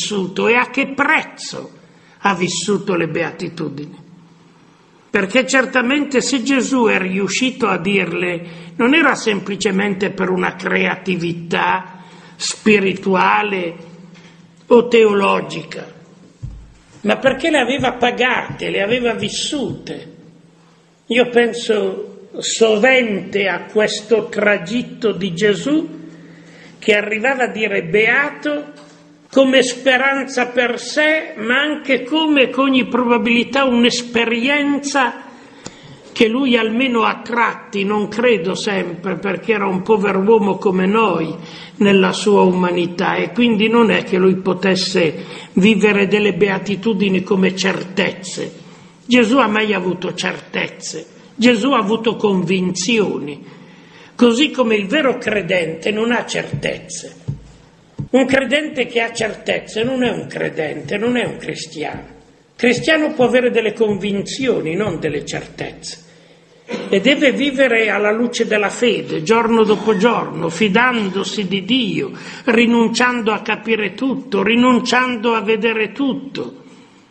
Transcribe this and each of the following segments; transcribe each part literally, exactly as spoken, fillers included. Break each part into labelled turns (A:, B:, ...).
A: vissuto e a che prezzo ha vissuto le beatitudini. Perché certamente se Gesù è riuscito a dirle, non era semplicemente per una creatività spirituale o teologica, ma perché le aveva pagate, le aveva vissute. Io penso sovente a questo tragitto di Gesù che arrivava a dire beato come speranza per sé, ma anche come con ogni probabilità un'esperienza che lui almeno a tratti, non credo sempre, perché era un pover'uomo come noi nella sua umanità, e quindi non è che lui potesse vivere delle beatitudini come certezze. Gesù ha mai avuto certezze, Gesù ha avuto convinzioni, così come il vero credente non ha certezze. Un credente che ha certezze non è un credente, non è un cristiano. Il cristiano può avere delle convinzioni, non delle certezze, e deve vivere alla luce della fede, giorno dopo giorno, fidandosi di Dio, rinunciando a capire tutto, rinunciando a vedere tutto,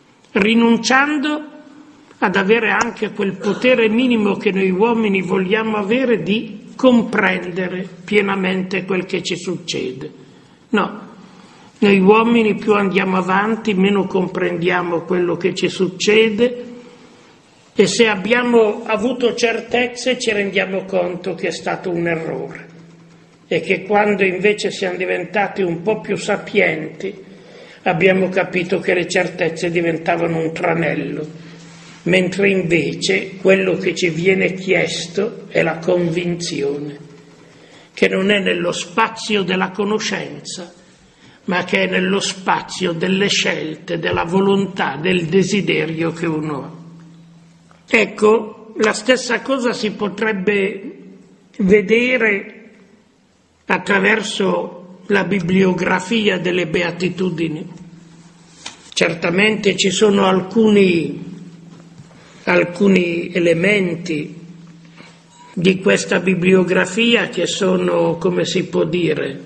A: rinunciando ad avere anche quel potere minimo che noi uomini vogliamo avere di comprendere pienamente quel che ci succede. No, noi uomini più andiamo avanti, meno comprendiamo quello che ci succede, e se abbiamo avuto certezze ci rendiamo conto che è stato un errore, e che quando invece siamo diventati un po' più sapienti abbiamo capito che le certezze diventavano un tranello, mentre invece quello che ci viene chiesto è la convinzione, che non è nello spazio della conoscenza, ma che è nello spazio delle scelte, della volontà, del desiderio che uno ha. Ecco, la stessa cosa si potrebbe vedere attraverso la bibliografia delle beatitudini. Certamente ci sono alcuni, alcuni elementi di questa bibliografia che sono, come si può dire,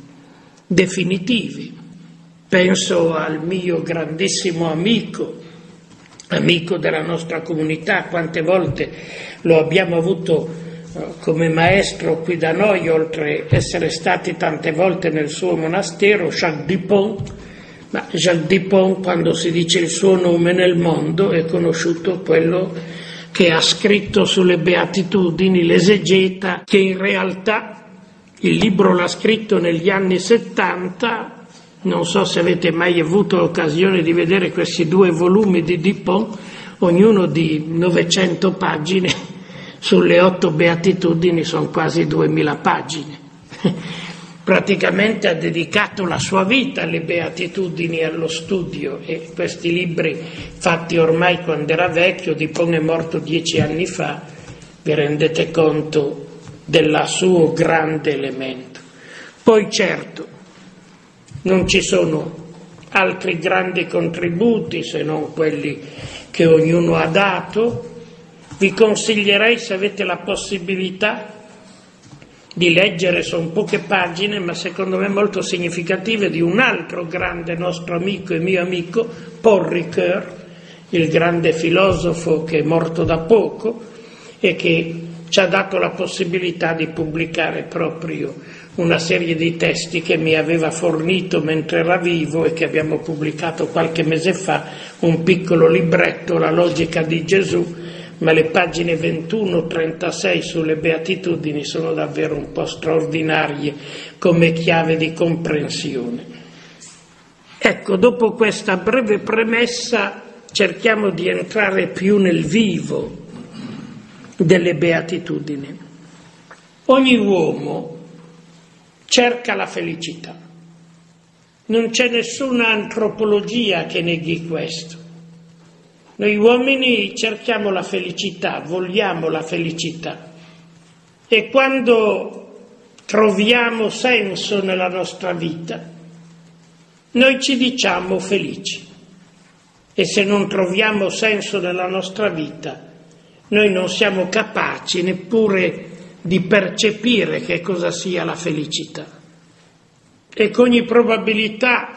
A: definitivi. Penso al mio grandissimo amico, amico della nostra comunità, quante volte lo abbiamo avuto come maestro qui da noi, oltre a essere stati tante volte nel suo monastero, Jacques Dupont. Ma Jacques Dupont, quando si dice il suo nome nel mondo, è conosciuto quello che ha scritto sulle beatitudini, l'esegeta, che in realtà il libro l'ha scritto negli anni settanta. Non so se avete mai avuto l'occasione di vedere questi due volumi di Dupont, ognuno di novecento pagine, sulle otto beatitudini sono quasi duemila pagine. Praticamente ha dedicato la sua vita alle beatitudini e allo studio, e questi libri fatti ormai quando era vecchio, Dupont è morto dieci anni fa, vi rendete conto del suo grande elemento. Poi certo, non ci sono altri grandi contributi se non quelli che ognuno ha dato. Vi consiglierei, se avete la possibilità, di leggere, sono poche pagine, ma secondo me molto significative, di un altro grande nostro amico e mio amico, Paul Ricoeur, il grande filosofo che è morto da poco e che ci ha dato la possibilità di pubblicare proprio una serie di testi che mi aveva fornito mentre era vivo e che abbiamo pubblicato qualche mese fa, un piccolo libretto, La logica di Gesù, ma le pagine ventuno trentasei sulle beatitudini sono davvero un po' straordinarie come chiave di comprensione. Ecco, dopo questa breve premessa cerchiamo di entrare più nel vivo delle beatitudini. Ogni uomo cerca la felicità. Non c'è nessuna antropologia che neghi questo. Noi uomini cerchiamo la felicità, vogliamo la felicità, e quando troviamo senso nella nostra vita, noi ci diciamo felici, e se non troviamo senso nella nostra vita, noi non siamo capaci neppure di percepire che cosa sia la felicità. E con ogni probabilità